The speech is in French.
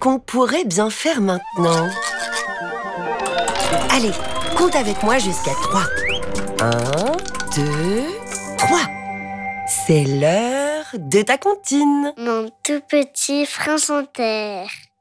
qu'on pourrait bien faire maintenant? Allez, compte avec moi jusqu'à 3. 1, 2, 3. C'est l'heure de ta comptine. Mon tout petit prince en terre.